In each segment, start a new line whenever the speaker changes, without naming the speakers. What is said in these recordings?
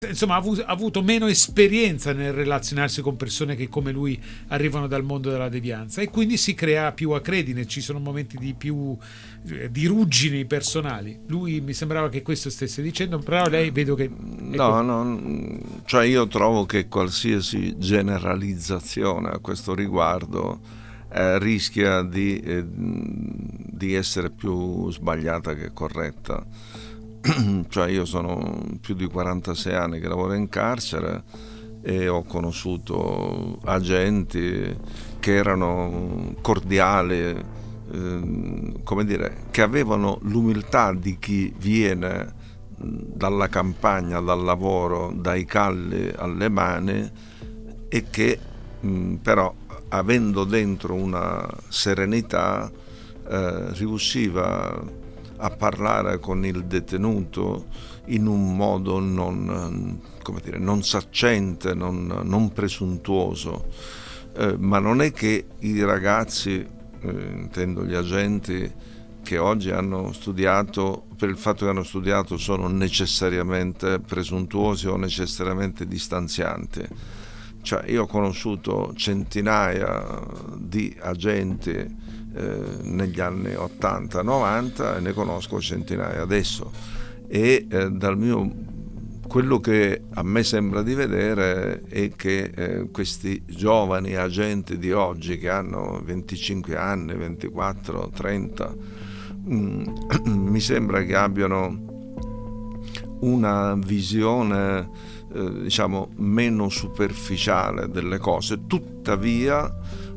insomma ha avuto meno esperienza nel relazionarsi con persone che come lui arrivano dal mondo della devianza, e quindi si crea più acredine, ci sono momenti di più di ruggini personali. Lui mi sembrava che questo stesse dicendo, però lei vedo che
no, cioè io trovo che qualsiasi generalizzazione a questo riguardo rischia di essere più sbagliata che corretta. Cioè io sono più di 46 anni che lavoro in carcere e ho conosciuto agenti che erano cordiali, come dire, che avevano l'umiltà di chi viene dalla campagna, dal lavoro, dai calli alle mani, e che però, avendo dentro una serenità, riusciva a parlare con il detenuto in un modo non saccente, non presuntuoso, ma non è che i ragazzi, intendo gli agenti che oggi hanno studiato, per il fatto che hanno studiato, sono necessariamente presuntuosi o necessariamente distanzianti. Cioè io ho conosciuto centinaia di agenti negli anni 80-90 e ne conosco centinaia adesso, e quello che a me sembra di vedere è che questi giovani agenti di oggi, che hanno 25 anni, 24, 30, mi sembra che abbiano una visione meno superficiale delle cose. Tuttavia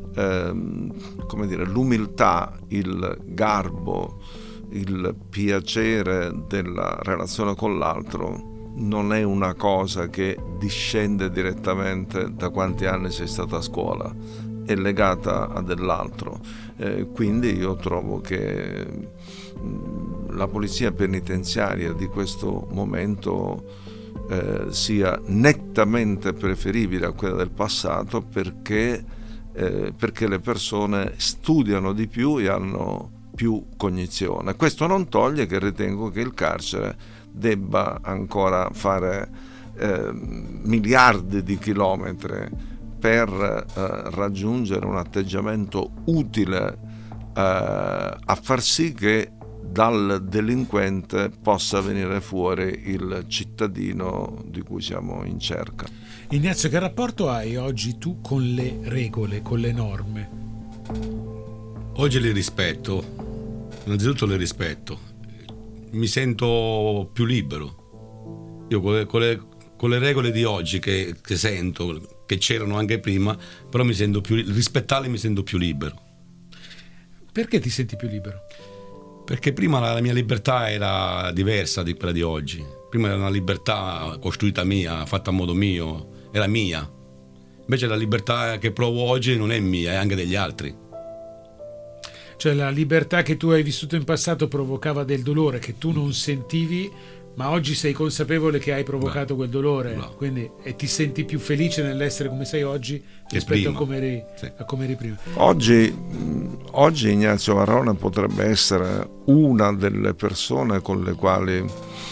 l'umiltà, il garbo, il piacere della relazione con l'altro non è una cosa che discende direttamente da quanti anni sei stato a scuola, è legata a dell'altro. Quindi io trovo che la polizia penitenziaria di questo momento sia nettamente preferibile a quella del passato, perché le persone studiano di più e hanno più cognizione. Questo non toglie che ritengo che il carcere debba ancora fare miliardi di chilometri per raggiungere un atteggiamento utile a far sì che dal delinquente possa venire fuori il cittadino di cui siamo in cerca.
Ignazio, che rapporto hai oggi tu con le regole, con le norme?
Oggi le rispetto, innanzitutto le rispetto, mi sento più libero. Io con le regole di oggi che sento, che c'erano anche prima, però rispettarle mi sento più libero.
Perché ti senti più libero?
Perché prima la mia libertà era diversa di quella di oggi. Prima era una libertà costruita mia, fatta a modo mio, era mia. Invece la libertà che provo oggi non è mia, è anche degli altri.
Cioè la libertà che tu hai vissuto in passato provocava del dolore che tu non sentivi, ma oggi sei consapevole che hai provocato quel dolore, quindi, e ti senti più felice nell'essere come sei oggi rispetto a come eri prima.
Oggi Ignazio Varrone potrebbe essere una delle persone con le quali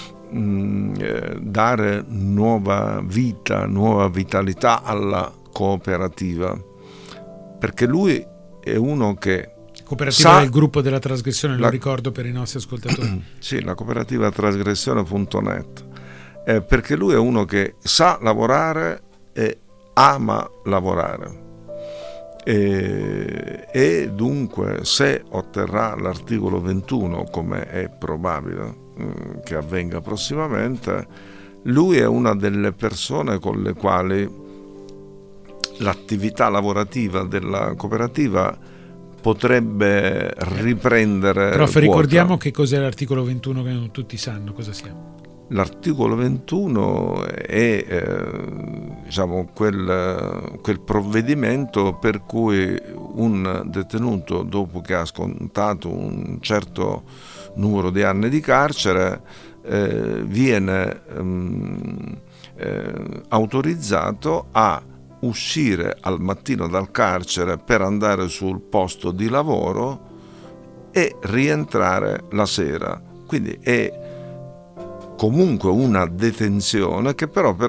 dare nuova vita, nuova vitalità alla cooperativa, perché lui è uno che
cooperativa è il gruppo della trasgressione, lo ricordo per i nostri ascoltatori.
Sì, la cooperativa trasgressione.net, perché lui è uno che sa lavorare e ama lavorare, e dunque se otterrà l'articolo 21, come è probabile che avvenga prossimamente, lui è una delle persone con le quali l'attività lavorativa della cooperativa potrebbe riprendere.
Prof, ricordiamo che cos'è l'articolo 21, che non tutti sanno cosa sia.
L'articolo 21 è quel provvedimento per cui un detenuto, dopo che ha scontato un certo numero di anni di carcere, viene autorizzato a uscire al mattino dal carcere per andare sul posto di lavoro e rientrare la sera. Quindi è comunque una detenzione che però per